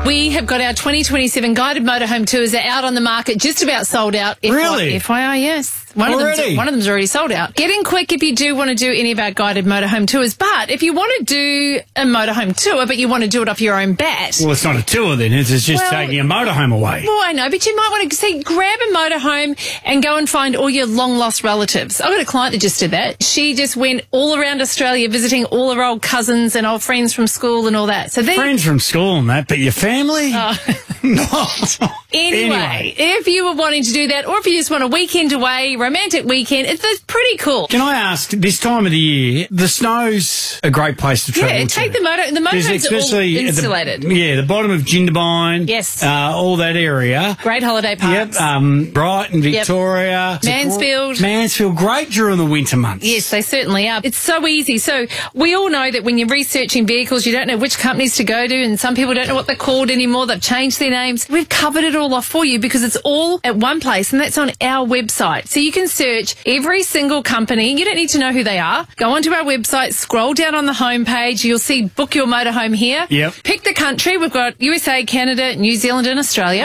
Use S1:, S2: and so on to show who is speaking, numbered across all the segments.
S1: We have got our 2027 guided motorhome tours are out on the market, just about sold out.
S2: Really?
S1: FYI, yes. One of them's already sold out. Get in quick if you do want to do any of our guided motorhome tours. But if you want to do a motorhome tour, but you want to do it off your own bat.
S2: Well, it's not a tour then. It's just taking a motorhome away.
S1: Well, I know, but you might want to grab a motorhome and go and find all your long-lost relatives. I've got a client that just did that. She just went all around Australia visiting all her old cousins and old friends from school and all that. So
S2: friends from school and that, but your family? Not.
S1: Anyway, if you were wanting to do that, or if you just want a weekend away, romantic weekend, it's pretty cool.
S2: Can I ask, this time of the year, the snow's a great place to travel to.
S1: Yeah, take the motorhomes are all insulated.
S2: The bottom of Jindabyne.
S1: Yes.
S2: All that area.
S1: Great holiday parks.
S2: Yep, Brighton, Victoria.
S1: Mansfield.
S2: Mansfield, great during the winter months.
S1: Yes, they certainly are. It's so easy. So we all know that when you're researching vehicles, you don't know which companies to go to, and some people don't know what they're called anymore. They've changed their names. We've covered it all off for you because it's all at one place, and that's on our website. So you can search every single company. You don't need to know who they are. Go onto our website, scroll down on the homepage. You'll see book your motorhome here.
S2: Yep.
S1: Pick the country. We've got USA, Canada, New Zealand and Australia.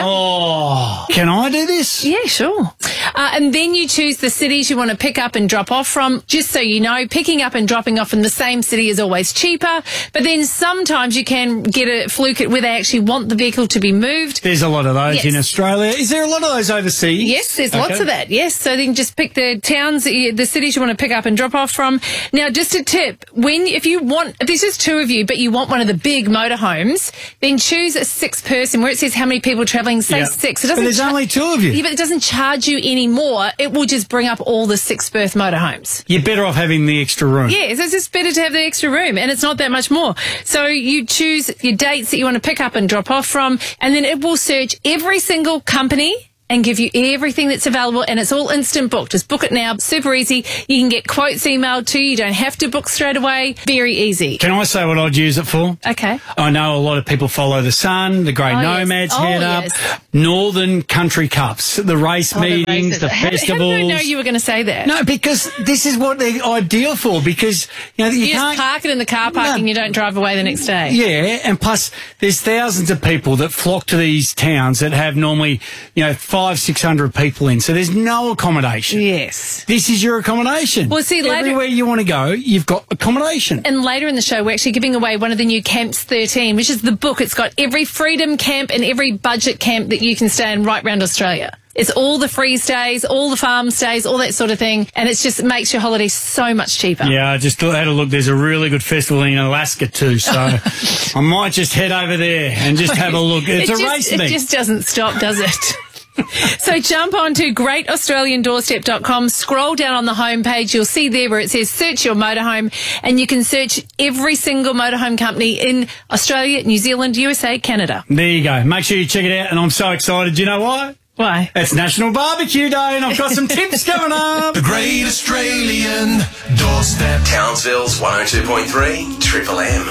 S2: Oh, can I do this?
S1: Yeah, sure. And then you choose the cities you want to pick up and drop off from. Just so you know, picking up and dropping off in the same city is always cheaper. But then sometimes you can get a fluke at where they actually want the vehicle to be moved.
S2: There's a lot of those in Australia. Is there a lot of those overseas?
S1: Yes, there's lots of that. Yes, so then just pick the towns, the cities you want to pick up and drop off from. Now, just a tip, if there's just two of you, but you want one of the big motorhomes, then choose a sixth person where it says how many people travelling, say six.
S2: But there's only two of you.
S1: Yeah, but it doesn't charge you any more. It will just bring up all the sixth berth motorhomes.
S2: You're better off having the extra room.
S1: Yeah, so it's just better to have the extra room, and it's not that much more. So you choose your dates that you want to pick up and drop off from, and then it will search every single company and give you everything that's available, and it's all instant book. Just book it now. Super easy. You can get quotes emailed to you. You don't have to book straight away. Very easy.
S2: Can I say what I'd use it for?
S1: Okay.
S2: I know a lot of people follow the Sun, the Grey Nomads head up, Northern Country Cups, the race meetings, the festivals.
S1: How did I know you were going to say that?
S2: No, because this is what they're ideal for, because you
S1: just park it in the car park and you don't drive away the next day.
S2: Yeah, and plus there's thousands of people that flock to these towns that have normally, 500-600 people in, so there's no accommodation.
S1: Yes.
S2: This is your accommodation.
S1: Well, see,
S2: everywhere you want to go, you've got accommodation.
S1: And later in the show, we're actually giving away one of the new Camps 13, which is the book. It's got every freedom camp and every budget camp that you can stay in right around Australia. It's all the free stays, all the farm stays, all that sort of thing, and it just makes your holiday so much cheaper. Yeah,
S2: I just had a look. There's a really good festival in Alaska too, so I might just head over there and just have a look. It's a race meet.
S1: It just doesn't stop, does it? So jump on to greataustraliandoorstep.com, scroll down on the homepage, you'll see there where it says search your motorhome, and you can search every single motorhome company in Australia, New Zealand, USA, Canada.
S2: There you go. Make sure you check it out, and I'm so excited. Do you know why?
S1: Why?
S2: It's National Barbecue Day, and I've got some tips coming up.
S3: The Great Australian Doorstep. Townsville's 102.3 Triple M.